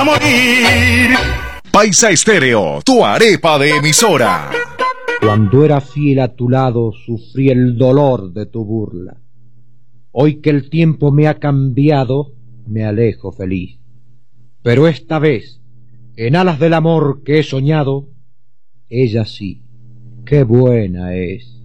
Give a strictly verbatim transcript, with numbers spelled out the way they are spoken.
a morir. Paisa Estéreo, tu arepa de emisora. Cuando era fiel a tu lado, sufrí el dolor de tu burla. Hoy que el tiempo me ha cambiado, me alejo feliz. Pero esta vez, en alas del amor que he soñado, ella sí, qué buena es.